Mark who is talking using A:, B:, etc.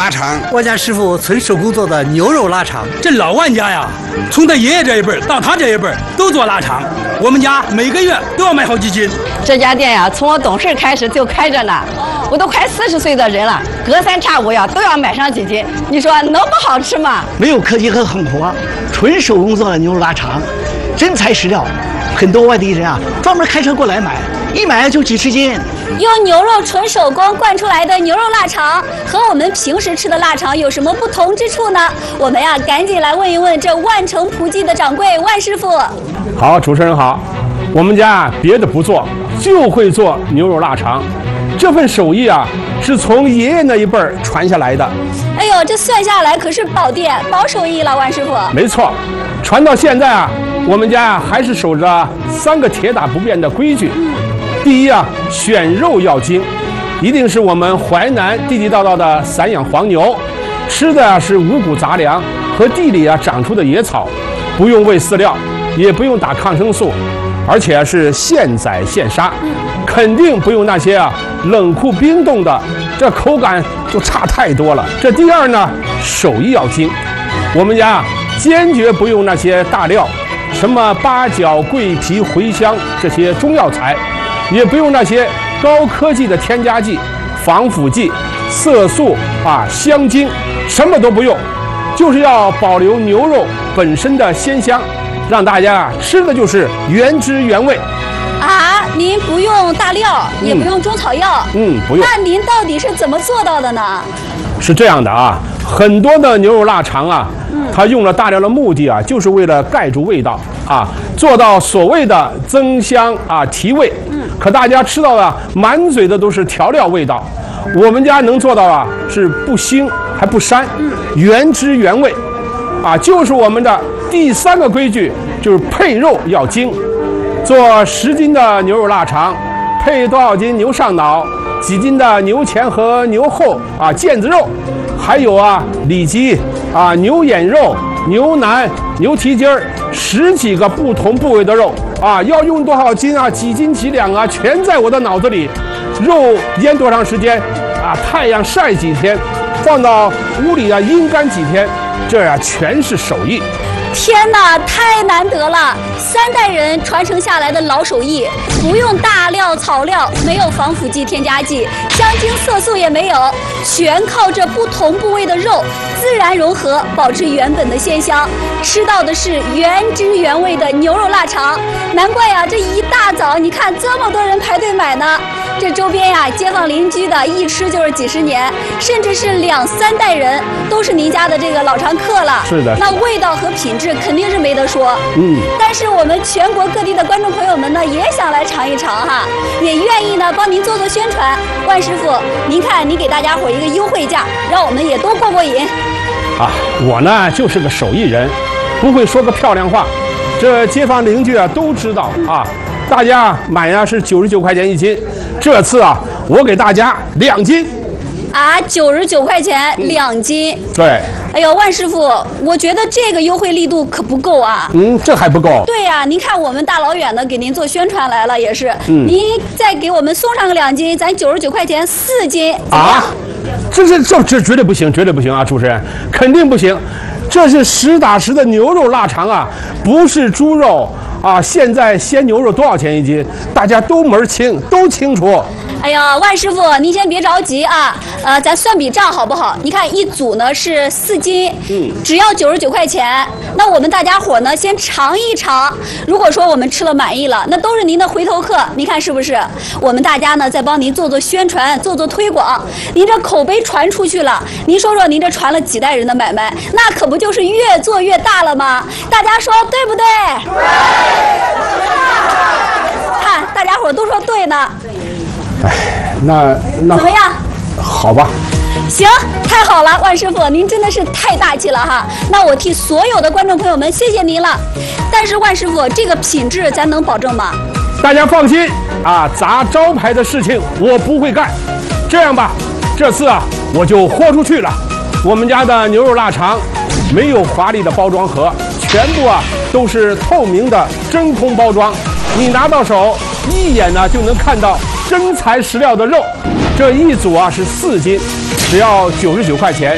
A: 腊肠。
B: 我家师傅纯手工做的牛肉腊肠。
C: 这老万家呀，从他爷爷这一辈到他这一辈都做腊肠，我们家每个月都要买好几斤。
D: 这家店呀，从我懂事开始就开着呢，我都快40岁的人了，隔三差五呀都要买上几斤。你说能不好吃吗？
B: 没有科技和狠活，纯手工做的牛肉腊肠，真材实料。很多外地人啊，专门开车过来买，一买就几十斤。
E: 用牛肉纯手工灌出来的牛肉腊肠，和我们平时吃的腊肠有什么不同之处呢？我们呀，赶紧来问一问这万城葡记的掌柜万师傅。
F: 好，主持人好，我们家别的不做，就会做牛肉腊肠。这份手艺啊，是从爷爷那一辈传下来的。
E: 哎呦，这算下来可是宝店保手艺了，万师傅。
F: 没错，传到现在啊，我们家还是守着3个铁打不变的规矩。第一啊，选肉要精，一定是我们淮南地地道道的散养黄牛，吃的是五谷杂粮和地里长出的野草，不用喂饲料，也不用打抗生素，而且是现宰现杀，肯定不用那些冷库冰冻的，这口感就差太多了。这第二呢，手艺要精，我们家坚决不用那些大料，什么八角、桂皮、茴香这些中药材，也不用那些高科技的添加剂、防腐剂、色素香精，什么都不用，就是要保留牛肉本身的鲜香，让大家吃的就是原汁原味。
E: 啊，您不用大料，也不用中草药，
F: 不用。
E: 那您到底是怎么做到的呢？
F: 是这样的啊，很多的牛肉腊肠啊，它用了大料的目的啊，就是为了盖住味道啊，做到所谓的增香提味。可大家吃到的满嘴的都是调料味道，我们家能做到是不腥还不膻，原汁原味就是我们的第3个规矩，就是配肉要精。做10斤的牛肉腊肠，配多少斤牛上脑，几斤的牛前和牛后腱子肉，还有里脊牛眼肉、牛腩、牛蹄筋儿，10几个不同部位的肉要用多少斤几斤几两全在我的脑子里。肉腌多长时间太阳晒几天，放到屋里阴干几天，这全是手艺。
E: 天哪，太难得了！3代人传承下来的老手艺，不用大料草料，没有防腐剂添加剂，香精色素也没有，全靠这不同部位的肉自然融合，保持原本的鲜香，吃到的是原汁原味的牛肉腊肠。难怪这一大早你看这么多人排队买呢。这周边街坊邻居的一吃就是几十年，甚至是2、3代人都是您家的这个老常客了。
F: 是的，
E: 那味道和品质肯定是没得说。但是我们全国各地的观众朋友们呢，也想来尝一尝也愿意呢帮您做宣传。万师傅，您看您给大家伙一个优惠价，让我们也都过瘾。
F: 我呢就是个手艺人，不会说个漂亮话，这街坊邻居都知道大家买是99块钱1斤，这次我给大家2斤。
E: 99块钱2斤。
F: 对。
E: 哎呦，万师傅，我觉得这个优惠力度可不够
F: 这还不够。
E: 对呀，您看我们大老远的给您做宣传来了，也是。您再给我们送上个2斤，咱99块钱4斤。
F: 这绝对不行，绝对不行主持人，肯定不行。这是实打实的牛肉腊肠不是猪肉现在鲜牛肉多少钱1斤？大家都门清，都清楚。
E: 哎呀，万师傅，您先别着急咱算笔账好不好？你看一组呢是4斤，只要99块钱。那我们大家伙呢先尝一尝，如果说我们吃了满意了，那都是您的回头客，您看是不是？我们大家呢再帮您做宣传，做推广，您这口碑传出去了，您说说您这传了几代人的买卖，那可不就是越做越大了吗？大家说对不对？对。看大家伙都说对呢。
F: 那
E: 怎么样？
F: 好吧。
E: 行，太好了，万师傅，您真的是太大气了那我替所有的观众朋友们谢谢您了。但是万师傅，这个品质咱能保证吗？
F: 大家放心砸招牌的事情我不会干。这样吧，这次我就豁出去了。我们家的牛肉腊肠没有华丽的包装盒，全部都是透明的真空包装，你拿到手一眼呢就能看到真材实料的肉。这一组是4斤，只要99块钱。